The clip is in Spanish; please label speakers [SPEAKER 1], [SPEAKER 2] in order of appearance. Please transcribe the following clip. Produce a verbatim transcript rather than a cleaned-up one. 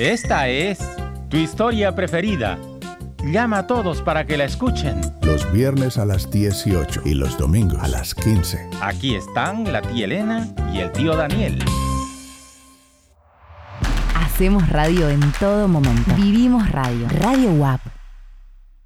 [SPEAKER 1] Esta es tu historia preferida. Llama a todos para que la escuchen.
[SPEAKER 2] Los viernes a las dieciocho y los domingos a las quince.
[SPEAKER 1] Aquí están la tía Elena y el tío Daniel.
[SPEAKER 3] Hacemos radio en todo momento. Vivimos radio. Radio U A P.